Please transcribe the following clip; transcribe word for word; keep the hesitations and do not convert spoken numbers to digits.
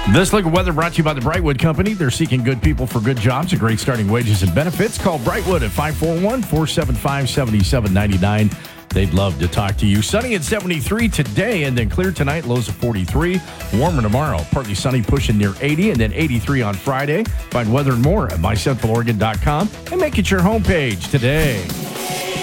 This look at weather brought to you by the Brightwood Company. They're seeking good people for good jobs and great starting wages and benefits. Call Brightwood at five four one, four seven five, seven seven nine nine. They'd love to talk to you. Sunny at seventy-three today and then clear tonight, lows of forty-three. Warmer tomorrow, partly sunny, pushing near eighty, and then eighty-three on Friday. Find weather and more at my central oregon dot com and make it your homepage today.